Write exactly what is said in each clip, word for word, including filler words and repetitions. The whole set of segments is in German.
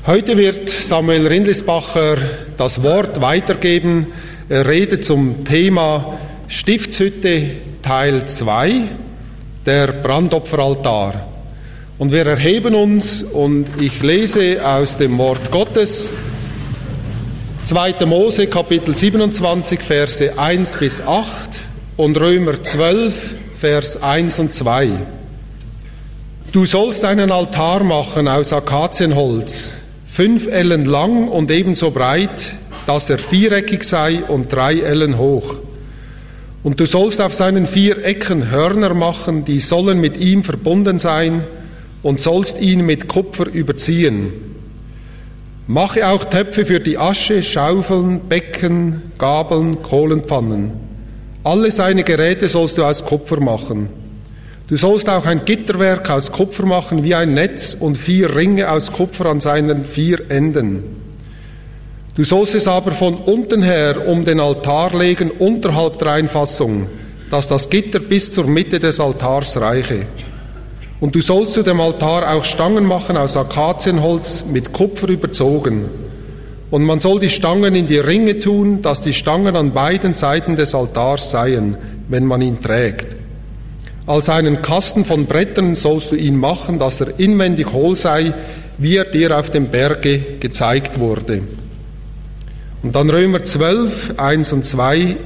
Heute wird Samuel Rindlisbacher das Wort weitergeben. Er redet zum Thema Stiftshütte Teil zwei, der Brandopferaltar. Und wir erheben uns und ich lese aus dem Wort Gottes, zweiter Mose Kapitel siebenundzwanzig, Verse eins bis acht und Römer zwölf, Vers eins und zwei. Du sollst einen Altar machen aus Akazienholz, fünf Ellen lang und ebenso breit, dass er viereckig sei und drei Ellen hoch. Und du sollst auf seinen vier Ecken Hörner machen, die sollen mit ihm verbunden sein, und sollst ihn mit Kupfer überziehen. Mache auch Töpfe für die Asche, Schaufeln, Becken, Gabeln, Kohlenpfannen. Alle seine Geräte sollst du aus Kupfer machen. Du sollst auch ein Gitterwerk aus Kupfer machen wie ein Netz und vier Ringe aus Kupfer an seinen vier Enden. Du sollst es aber von unten her um den Altar legen, unterhalb der Einfassung, dass das Gitter bis zur Mitte des Altars reiche. Und du sollst zu dem Altar auch Stangen machen aus Akazienholz mit Kupfer überzogen. Und man soll die Stangen in die Ringe tun, dass die Stangen an beiden Seiten des Altars seien, wenn man ihn trägt. Als einen Kasten von Brettern sollst du ihn machen, dass er inwendig hohl sei, wie er dir auf dem Berge gezeigt wurde. Und dann Römer zwölf, eins und zwei.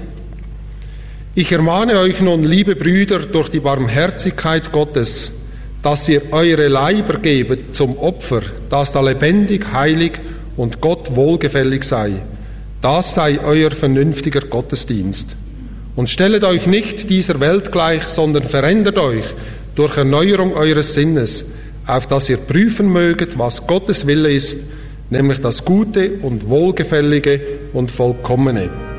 Ich ermahne euch nun, liebe Brüder, durch die Barmherzigkeit Gottes, dass ihr eure Leiber gebet zum Opfer, das da lebendig, heilig und Gott wohlgefällig sei. Das sei euer vernünftiger Gottesdienst. Und stellet euch nicht dieser Welt gleich, sondern verändert euch durch Erneuerung eures Sinnes, auf dass ihr prüfen möget, was Gottes Wille ist, nämlich das Gute und Wohlgefällige und Vollkommene.